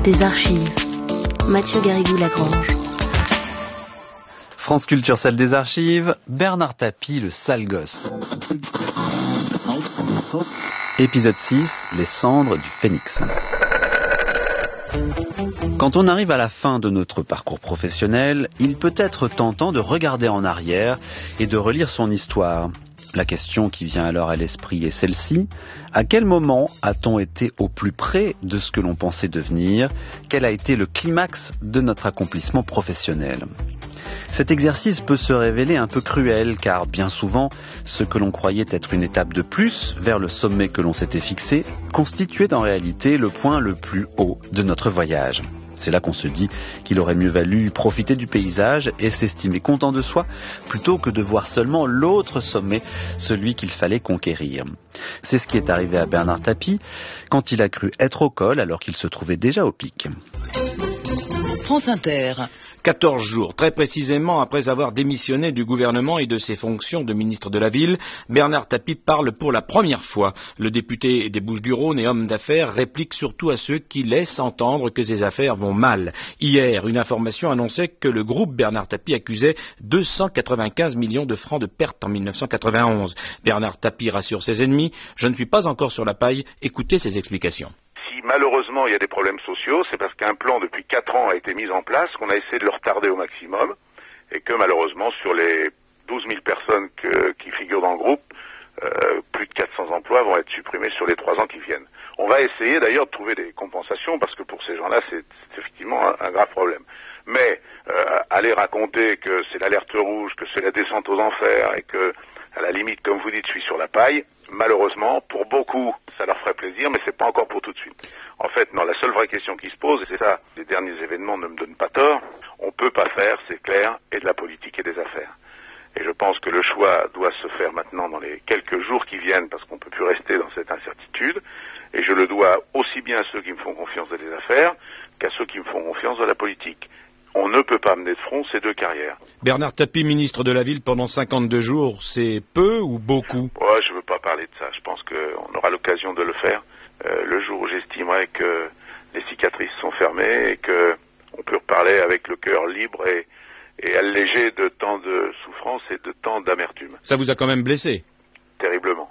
des archives. Mathieu Garrigou-Lagrange. France Culture, celle des archives, Bernard Tapie, le sale gosse. Épisode 6, les cendres du phénix. Quand on arrive à la fin de notre parcours professionnel, il peut être tentant de regarder en arrière et de relire son histoire. La question qui vient alors à l'esprit est celle-ci. À quel moment a-t-on été au plus près de ce que l'on pensait devenir ? Quel a été le climax de notre accomplissement professionnel ? Cet exercice peut se révéler un peu cruel car bien souvent, ce que l'on croyait être une étape de plus vers le sommet que l'on s'était fixé constituait en réalité le point le plus haut de notre voyage. C'est là qu'on se dit qu'il aurait mieux valu profiter du paysage et s'estimer content de soi plutôt que de voir seulement l'autre sommet, celui qu'il fallait conquérir. C'est ce qui est arrivé à Bernard Tapie quand il a cru être au col alors qu'il se trouvait déjà au pic. France Inter. 14 jours, très précisément après avoir démissionné du gouvernement et de ses fonctions de ministre de la Ville, Bernard Tapie parle pour la première fois. Le député des Bouches-du-Rhône et homme d'affaires réplique surtout à ceux qui laissent entendre que ses affaires vont mal. Hier, une information annonçait que le groupe Bernard Tapie accusait 295 millions de francs de pertes en 1991. Bernard Tapie rassure ses ennemis, « Je ne suis pas encore sur la paille, écoutez ses explications ». Si malheureusement il y a des problèmes sociaux, c'est parce qu'un plan depuis 4 ans a été mis en place, qu'on a essayé de le retarder au maximum, et que malheureusement sur les 12 000 personnes qui figurent dans le groupe, plus de 400 emplois vont être supprimés sur les 3 ans qui viennent. On va essayer d'ailleurs de trouver des compensations, parce que pour ces gens-là c'est effectivement un grave problème. Mais aller raconter que c'est l'alerte rouge, que c'est la descente aux enfers, et que à la limite, comme vous dites, je suis sur la paille, malheureusement, pour beaucoup, ça leur ferait plaisir, mais c'est pas encore pour tout de suite. En fait, non, la seule vraie question qui se pose, et c'est ça, les derniers événements ne me donnent pas tort, on peut pas faire, c'est clair, et de la politique et des affaires. Et je pense que le choix doit se faire maintenant dans les quelques jours qui viennent, parce qu'on peut plus rester dans cette incertitude, et je le dois aussi bien à ceux qui me font confiance dans les affaires, qu'à ceux qui me font confiance dans la politique. On ne peut pas mener de front ces deux carrières. Bernard Tapie, ministre de la Ville pendant 52 jours, c'est peu ou beaucoup ? Ouais, je veux pas parler de ça. Je pense qu'on aura l'occasion de le faire le jour où j'estimerai que les cicatrices sont fermées et que on peut reparler avec le cœur libre et allégé de tant de souffrance et de tant d'amertume. Ça vous a quand même blessé ? Terriblement.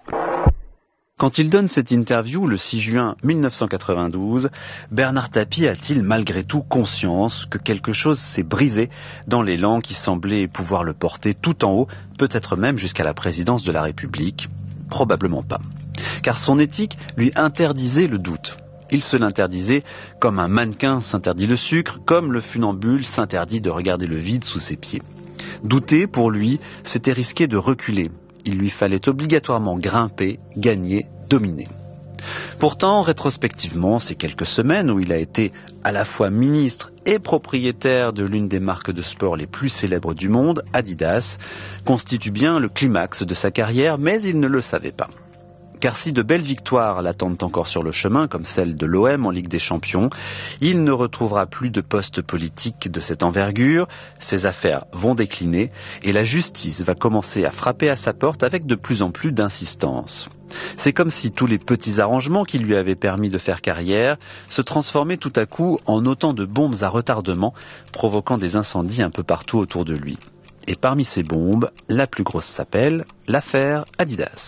Quand il donne cette interview le 6 juin 1992, Bernard Tapie a-t-il malgré tout conscience que quelque chose s'est brisé dans l'élan qui semblait pouvoir le porter tout en haut, peut-être même jusqu'à la présidence de la République ? Probablement pas. Car son éthique lui interdisait le doute. Il se l'interdisait comme un mannequin s'interdit le sucre, comme le funambule s'interdit de regarder le vide sous ses pieds. Douter, pour lui, c'était risquer de reculer. Il lui fallait obligatoirement grimper, gagner, dominer. Pourtant, rétrospectivement, ces quelques semaines où il a été à la fois ministre et propriétaire de l'une des marques de sport les plus célèbres du monde, Adidas, constituent bien le climax de sa carrière, mais il ne le savait pas. Car si de belles victoires l'attendent encore sur le chemin, comme celle de l'OM en Ligue des Champions, il ne retrouvera plus de poste politique de cette envergure, ses affaires vont décliner et la justice va commencer à frapper à sa porte avec de plus en plus d'insistance. C'est comme si tous les petits arrangements qui lui avaient permis de faire carrière se transformaient tout à coup en autant de bombes à retardement, provoquant des incendies un peu partout autour de lui. Et parmi ces bombes, la plus grosse s'appelle l'affaire Adidas.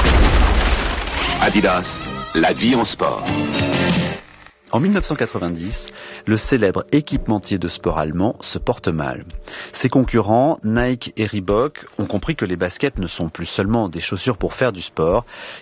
Adidas, la vie en sport. En 1990, le célèbre équipementier de sport allemand se porte mal. Ses concurrents, Nike et Reebok, ont compris que les baskets ne sont plus seulement des chaussures pour faire du sport,